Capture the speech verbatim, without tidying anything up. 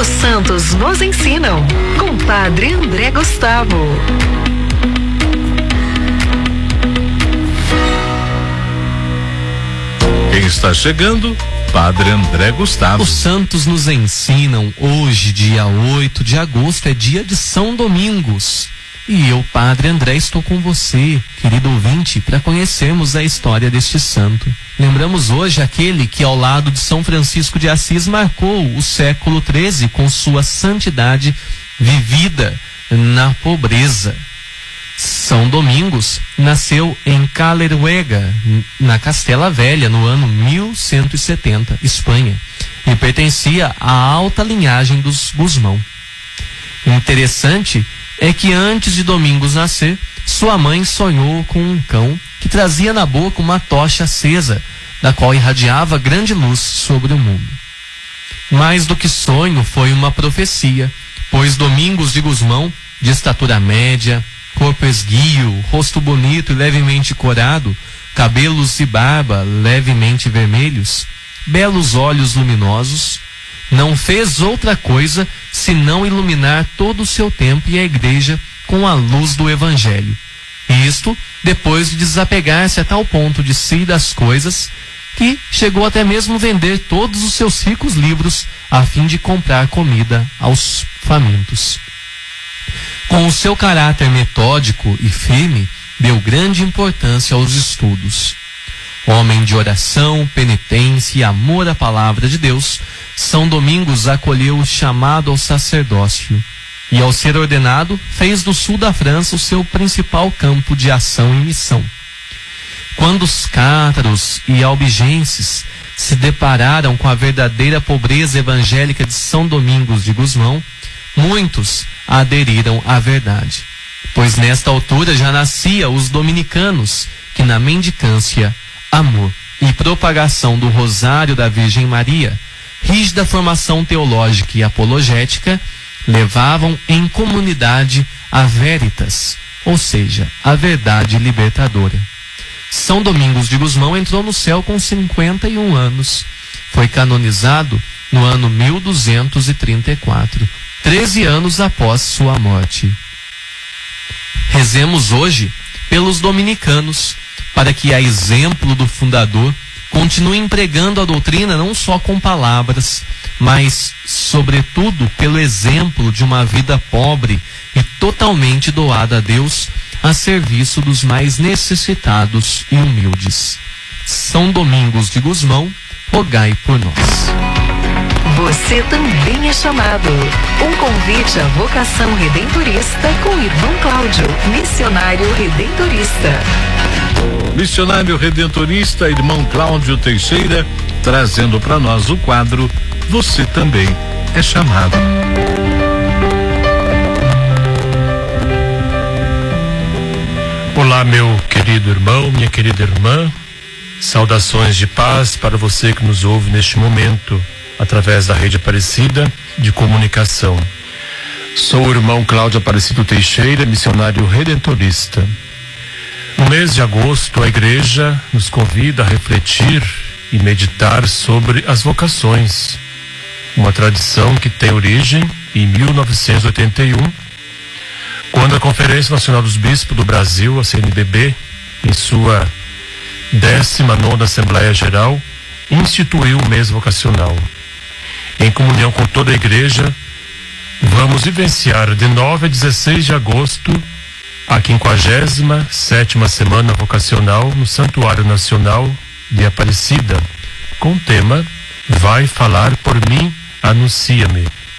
Os santos nos ensinam, com Padre André Gustavo. Quem está chegando? Padre André Gustavo. Os santos nos ensinam. Hoje, dia oito de agosto, é dia de São Domingos. E eu, Padre André, estou com você, querido ouvinte, para conhecermos a história deste santo. Lembramos hoje aquele que, ao lado de São Francisco de Assis, marcou o século treze com sua santidade vivida na pobreza. São Domingos nasceu em Caleruega, na Castela Velha, no ano mil cento e setenta, Espanha, e pertencia à alta linhagem dos Guzmão. Interessante é que antes de Domingos nascer, sua mãe sonhou com um cão que trazia na boca uma tocha acesa, da qual irradiava grande luz sobre o mundo. Mais do que sonho, foi uma profecia, pois Domingos de Guzmão, de estatura média, corpo esguio, rosto bonito e levemente corado, cabelos e barba levemente vermelhos, belos olhos luminosos, não fez outra coisa senão iluminar todo o seu tempo e a igreja com a luz do Evangelho. Isto depois de desapegar-se a tal ponto de si e das coisas, que chegou até mesmo vender todos os seus ricos livros a fim de comprar comida aos famintos. Com o seu caráter metódico e firme, deu grande importância aos estudos. Homem de oração, penitência e amor à palavra de Deus, São Domingos acolheu o chamado ao sacerdócio e, ao ser ordenado, fez do sul da França o seu principal campo de ação e missão. Quando os cátaros e albigenses se depararam com a verdadeira pobreza evangélica de São Domingos de Guzmão, muitos aderiram à verdade, pois nesta altura já nascia os dominicanos, que na mendicância, amor e propagação do Rosário da Virgem Maria, rígida formação teológica e apologética, levavam em comunidade a veritas, ou seja, a verdade libertadora. São Domingos de Guzmão entrou no céu com cinquenta e um anos. Foi canonizado no ano mil duzentos e trinta e quatro, treze anos após sua morte. Rezemos hoje pelos dominicanos, para que, a exemplo do fundador, continue pregando a doutrina não só com palavras, mas, sobretudo, pelo exemplo de uma vida pobre e totalmente doada a Deus, a serviço dos mais necessitados e humildes. São Domingos de Guzmão, rogai por nós. Você também é chamado. Um convite à vocação redentorista com o irmão Cláudio, missionário redentorista. Missionário redentorista, irmão Cláudio Teixeira, trazendo para nós o quadro Você Também é Chamado. Olá, meu querido irmão, minha querida irmã, saudações de paz para você que nos ouve neste momento, através da Rede Aparecida de Comunicação. Sou o irmão Cláudio Aparecido Teixeira, missionário redentorista. No mês de agosto, a igreja nos convida a refletir e meditar sobre as vocações, uma tradição que tem origem em mil novecentos e oitenta e um, quando a Conferência Nacional dos Bispos do Brasil, a C N B B, em sua décima nona Assembleia Geral, instituiu o mês vocacional. Em comunhão com toda a igreja, vamos vivenciar de nove a dezesseis de agosto a quinquagésima sétima Semana Vocacional no Santuário Nacional de Aparecida, com o tema Vai Falar por Mim, Anuncia-me.